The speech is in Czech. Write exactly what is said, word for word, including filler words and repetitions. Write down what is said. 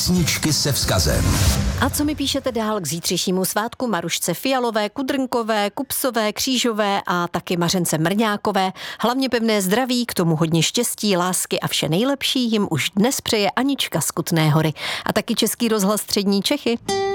Písničky se vzkazem. A co mi píšete dál k zítřejšímu svátku Marušce Fialové, Kudrnkové, Kupsové, Křížové a taky Mařence Mrňákové? Hlavně pevné zdraví, k tomu hodně štěstí, lásky a vše nejlepší jim už dnes přeje Anička z Kutné Hory. A taky Český rozhlas Střední Čechy.